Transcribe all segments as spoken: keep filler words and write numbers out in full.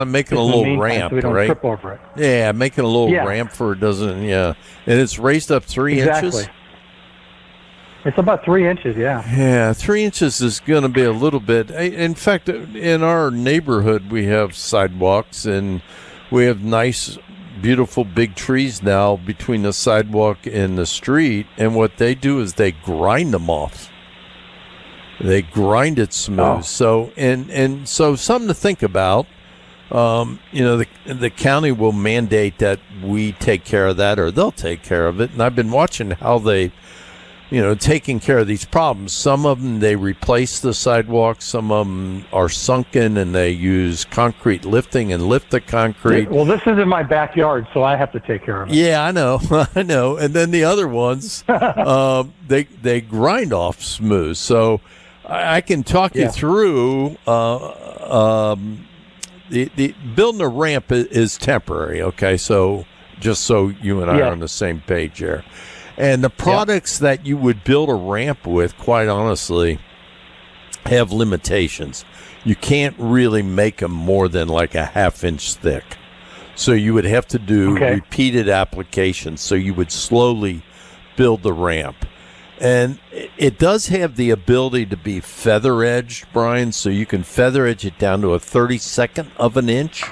I'm making a in the little meantime, ramp, so we don't right? trip over it. Yeah, making a little Yeah. ramp for it doesn't, yeah. And it's raised up three Exactly. inches? It's about three inches, yeah. Yeah, three inches is going to be a little bit. In fact, in our neighborhood, we have sidewalks and we have nice, beautiful big trees now between the sidewalk and the street. And what they do is they grind them off. They grind it smooth. Oh. So and and so something to think about. Um, you know, the the county will mandate that we take care of that, or they'll take care of it. And I've been watching how they. You know, taking care of these problems. Some of them, they replace the sidewalks. Some of them are sunken and they use concrete lifting and lift the concrete. Well, this is in my backyard, so I have to take care of it. Yeah, I know. I know. And then the other ones, uh, they they grind off smooth. So I, I can talk Yeah. you through uh, um, the, the building a ramp is, is temporary, okay? So just so you and I Yeah. are on the same page here. And the products that you would build a ramp with, quite honestly, have limitations. You can't really make them more than like a half inch thick. So you would have to do Okay. repeated applications. So you would slowly build the ramp. And it- it does have the ability to be feather edged, Brian. So you can feather edge it down to a thirty-second of an inch.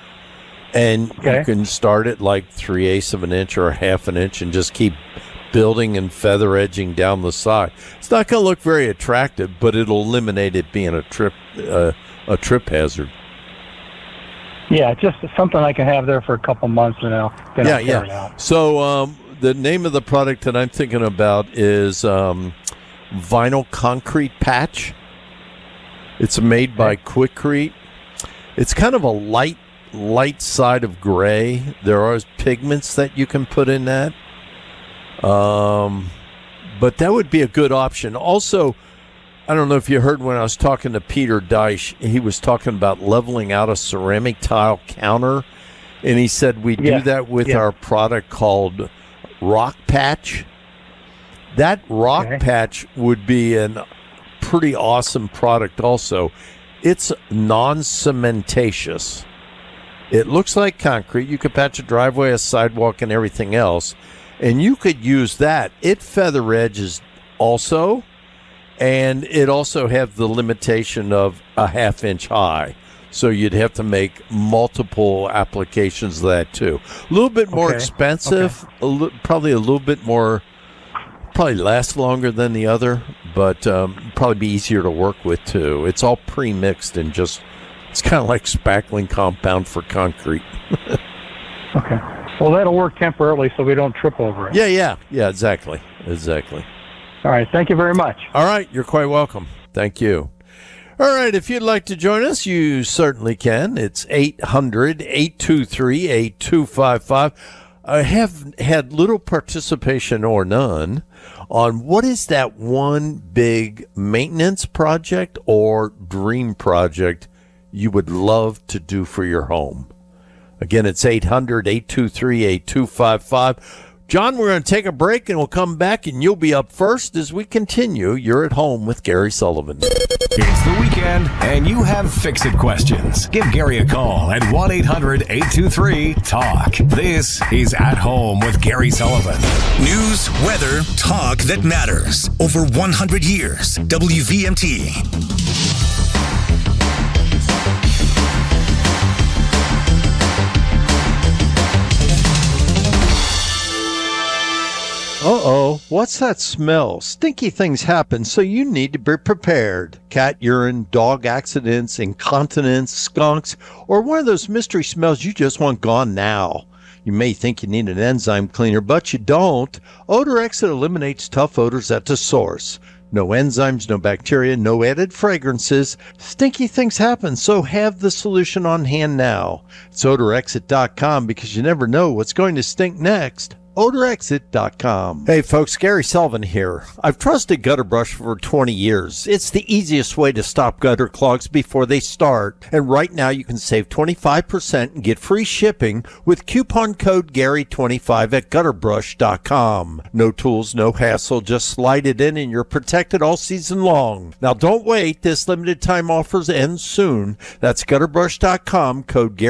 And Okay. you can start at like three eighths of an inch or a half an inch and just keep building and feather edging down the side. It's not going to look very attractive, but it'll eliminate it being a trip uh, a trip hazard. Yeah, just something I can have there for a couple months, and I'll, then yeah, I'll tear it yeah. out. So um, the name of the product that I'm thinking about is um, Vinyl Concrete Patch. It's made by Quikrete. It's kind of a light, light side of gray. There are pigments that you can put in that. Um, but that would be a good option. Also, I don't know if you heard when I was talking to Peter Deich, he was talking about leveling out a ceramic tile counter, and he said we Yeah. do that with Yeah. our product called Rock Patch. That Rock Okay. Patch would be a pretty awesome product also. It's non-cementatious. It looks like concrete. You could patch a driveway, a sidewalk, and everything else. And you could use that. It feather edges also, and it also have the limitation of a half inch high. So you'd have to make multiple applications of that too. A little bit more Okay. expensive, a li- probably a little bit more, probably last longer than the other, but um, probably be easier to work with too. It's all pre-mixed and just, it's kind of like spackling compound for concrete. Okay. Well, that'll work temporarily so we don't trip over it. Yeah, yeah, yeah, exactly, exactly. All right. Thank you very much. All right, you're quite welcome. Thank you. All right, if you'd like to join us, you certainly can. It's eight hundred, eight two three, eight two five five. I have had little participation or none on what is that one big maintenance project or dream project you would love to do for your home. Again, it's eight hundred, eight two three, eight two five five. John, we're going to take a break and we'll come back and you'll be up first as we continue. You're at home with Gary Sullivan. It's the weekend and you have fix-it questions. Give Gary a call at one eight hundred, eight two three, talk. This is At Home with Gary Sullivan. News, weather, talk that matters. Over one hundred years. W V M T. Uh-oh, what's that smell? Stinky things happen, so you need to be prepared. Cat urine, dog accidents, incontinence, skunks, or one of those mystery smells you just want gone now. You may think you need an enzyme cleaner, but you don't. Odor Exit eliminates tough odors at the source. No enzymes, no bacteria, no added fragrances. Stinky things happen, so have the solution on hand now. It's odor exit dot com because you never know what's going to stink next. odor exit dot com. Hey folks, Gary Sullivan here. I've trusted Gutter Brush for twenty years. It's the easiest way to stop gutter clogs before they start. And right now you can save twenty-five percent and get free shipping with coupon code Gary twenty-five at gutter brush dot com. No tools, no hassle, just slide it in and you're protected all season long. Now don't wait, this limited time offers ends soon. That's gutter brush dot com, code Gary